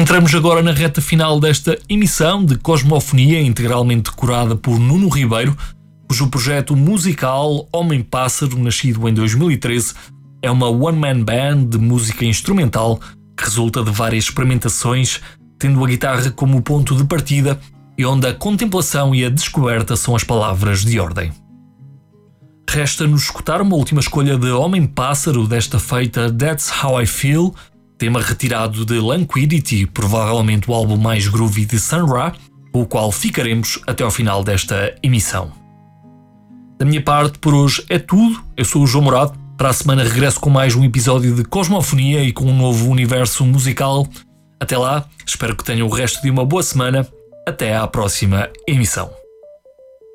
Entramos agora na reta final desta emissão de Cosmofonia, integralmente decorada por Nuno Ribeiro, cujo projeto musical Homem-Pássaro, nascido em 2013, é uma one-man band de música instrumental que resulta de várias experimentações, tendo a guitarra como ponto de partida e onde a contemplação e a descoberta são as palavras de ordem. Resta-nos escutar uma última escolha de Homem-Pássaro, desta feita That's How I Feel, tema retirado de Languidity, provavelmente o álbum mais groovy de Sun Ra, com o qual ficaremos até ao final desta emissão. Da minha parte, por hoje é tudo. Eu sou o João Morado. Para a semana regresso com mais um episódio de Cosmofonia e com um novo universo musical. Até lá, espero que tenham o resto de uma boa semana. Até à próxima emissão.